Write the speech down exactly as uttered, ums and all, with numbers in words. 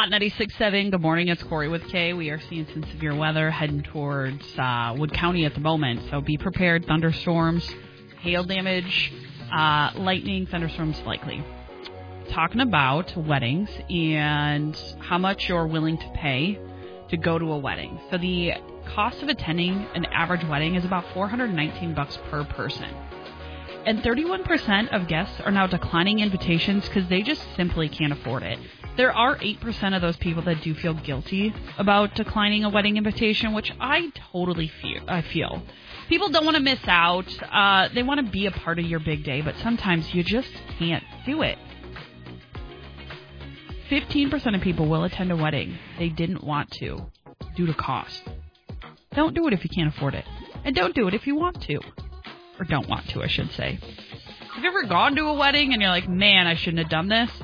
Hot ninety-six point seven. Good morning. It's Corey with Kay. We are seeing some severe weather heading towards uh, Wood County at the moment. So be prepared. Thunderstorms, hail damage, uh, lightning, thunderstorms likely. Talking about weddings and how much you're willing to pay to go to a wedding. So the cost of attending an average wedding is about four hundred nineteen bucks per person. And thirty-one percent of guests are now declining invitations because they just simply can't afford it. There are eight percent of those people that do feel guilty about declining a wedding invitation, which I totally feel. I feel. People don't want to miss out. Uh, they want to be a part of your big day, but sometimes you just can't do it. fifteen percent of people will attend a wedding they didn't want to due to cost. Don't do it if you can't afford it. And don't do it if you want to. Or don't want to, I should say. Have you ever gone to a wedding and you're like, man, I shouldn't have done this?